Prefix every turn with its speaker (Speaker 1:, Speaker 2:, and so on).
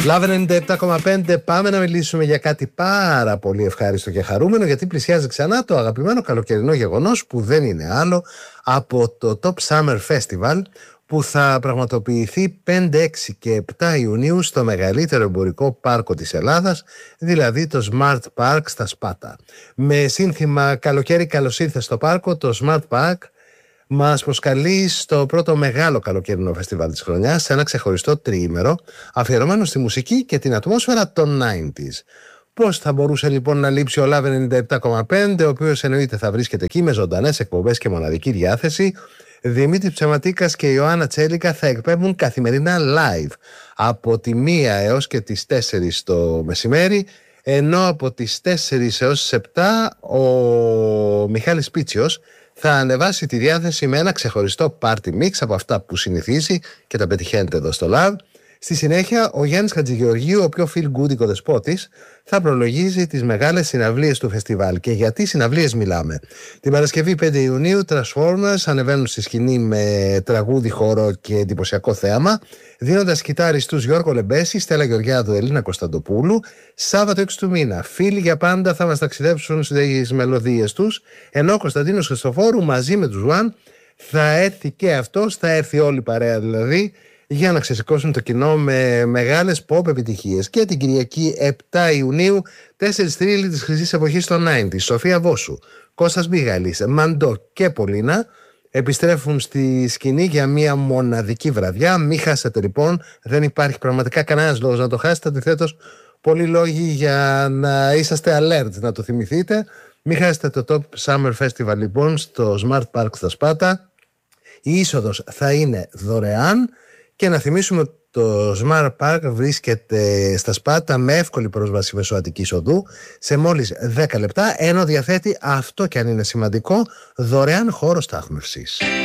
Speaker 1: Λάβε 97,5. Πάμε να μιλήσουμε για κάτι πάρα πολύ ευχάριστο και χαρούμενο, γιατί πλησιάζει ξανά το αγαπημένο καλοκαιρινό γεγονός, που δεν είναι άλλο από το Top Summer Festival, που θα πραγματοποιηθεί 5, 6 και 7 Ιουνίου στο μεγαλύτερο εμπορικό πάρκο της Ελλάδας, δηλαδή το Smart Park στα Σπάτα. Με σύνθημα «Καλοκαίρι καλώς ήρθες στο πάρκο», το Smart Park μας προσκαλεί στο πρώτο μεγάλο καλοκαιρινό φεστιβάλ της χρονιάς, σε ένα ξεχωριστό τριήμερο αφιερωμένο στη μουσική και την ατμόσφαιρα των 90s. Πώς θα μπορούσε λοιπόν να λείψει ο Love 97,5, ο οποίος εννοείται θα βρίσκεται εκεί με ζωντανές εκπομπές και μοναδική διάθεση. Δημήτρης Ψεματίκας και Ιωάννα Τσέλικα θα εκπέμπουν καθημερινά live από τη 1 έως και τις 4 το μεσημέρι, ενώ από τις 4 έως τις 7 ο Μιχάλης Πίτσιος θα ανεβάσει τη διάθεση με ένα ξεχωριστό party mix από αυτά που συνηθίζει και τα πετυχαίνετε εδώ στο Love. Στη συνέχεια, ο Γιάννης Χατζηγεωργίου, ο πιο feel good οικοδεσπότης, θα προλογίζει τις μεγάλες συναυλίες του φεστιβάλ. Και γιατί συναυλίες μιλάμε? Την Παρασκευή 5 Ιουνίου, Transformers ανεβαίνουν στη σκηνή με τραγούδι, χώρο και εντυπωσιακό θέαμα, δίνοντας κιτάρι στους Γιώργο Λεμπέση, Στέλλα Γεωργιάδου, Ελίνα Κωνσταντοπούλου. Σάββατο 6 του μήνα, Φίλοι για πάντα θα μας ταξιδέψουν στις μελωδίες τους, ενώ ο Κωνσταντίνος Χριστοφόρου μαζί με τους One θα έρθει και αυτός, θα έρθει όλη η παρέα δηλαδή, για να ξεσηκώσουν το κοινό με μεγάλες pop επιτυχίες. Και την Κυριακή 7 Ιουνίου, 4 θρύλοι της χρυσής εποχής των 90s, Σοφία Βόσου, Κώστας Μπίγαλης, Μαντό και Πολίνα, επιστρέφουν στη σκηνή για μια μοναδική βραδιά. Μην χάσετε λοιπόν, δεν υπάρχει πραγματικά κανένας λόγος να το χάσετε. Αντιθέτως, πολλοί λόγοι για να είσαστε alert, να το θυμηθείτε. Μην χάσετε το Top Summer Festival λοιπόν στο Smart Park στα Σπάτα. Η είσοδος θα είναι δωρεάν. Και να θυμίσουμε ότι το Smart Park βρίσκεται στα Σπάτα με εύκολη πρόσβαση μεσοατικής οδού σε μόλις 10 λεπτά, ενώ διαθέτει, αυτό και αν είναι σημαντικό, δωρεάν χώρο στάθμευσης.